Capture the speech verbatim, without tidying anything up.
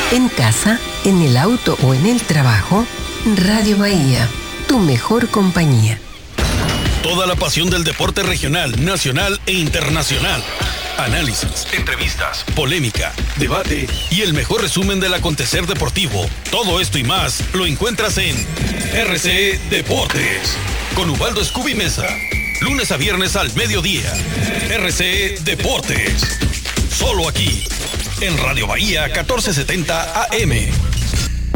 En casa, en el auto o en el trabajo, Radio Bahía, tu mejor compañía. Toda la pasión del deporte regional, nacional e internacional. Análisis, entrevistas, polémica, debate y el mejor resumen del acontecer deportivo. Todo esto y más lo encuentras en R C E Deportes con Ubaldo Scooby Mesa. Lunes a viernes al mediodía. R C E Deportes. Solo aquí, en Radio Bahía catorce setenta A M.